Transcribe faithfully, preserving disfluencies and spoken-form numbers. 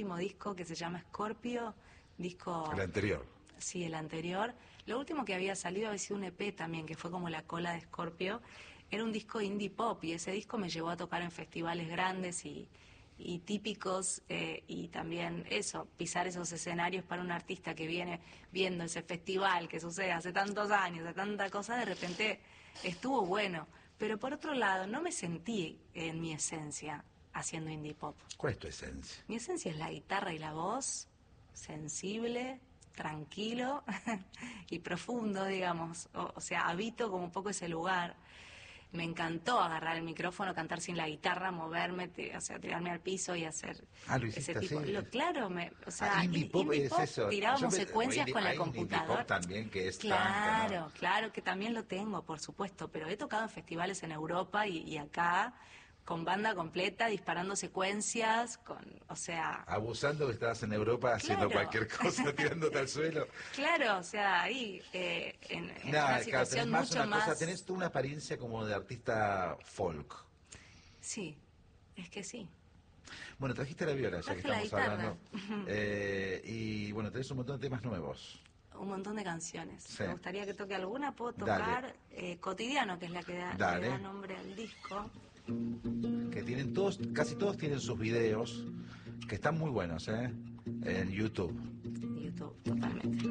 último disco que se llama Scorpio, disco... El anterior. Sí, el anterior. Lo último que había salido había sido un E P también, que fue como la cola de Scorpio. Era un disco indie pop y ese disco me llevó a tocar en festivales grandes y, y típicos eh, y también eso, pisar esos escenarios para un artista que viene viendo ese festival que sucede hace tantos años, de tanta cosa, de repente estuvo bueno. Pero por otro lado, no me sentí en mi esencia haciendo indie pop. ¿Cuál es tu esencia? Mi esencia es la guitarra y la voz, sensible, tranquilo y profundo, digamos. O, o sea, habito como un poco ese lugar. Me encantó agarrar el micrófono, cantar sin la guitarra, moverme, te, o sea, tirarme al piso y hacer ah, ¿lo hiciste ese tipo. así? Lo, claro, me, o sea, ah, indie pop indie es pop, eso. tirábamos Yo me, secuencias indie, con la hay computadora. Indie pop también que es Claro, tranca, ¿no? claro, que también lo tengo, por supuesto, pero he tocado en festivales en Europa y, y acá con banda completa, disparando secuencias, con, o sea... Abusando que estabas en Europa haciendo Claro. cualquier cosa, tirándote al suelo. Claro, o sea, ahí, eh, en, en Nah, una situación tenés más mucho una cosa, más... tenés tú una apariencia como de artista folk. Sí, es que sí. Bueno, trajiste la viola, ya que Traje la estamos guitarra. hablando. Eh, y bueno, tenés un montón de temas nuevos. Un montón de canciones. Sí. Me gustaría que toque alguna. Puedo Dale. tocar eh, Cotidiano, que es la que da, Dale. le da nombre al disco. Que tienen todos, casi todos tienen sus videos, que están muy buenos, ¿eh? En YouTube. YouTube, totalmente.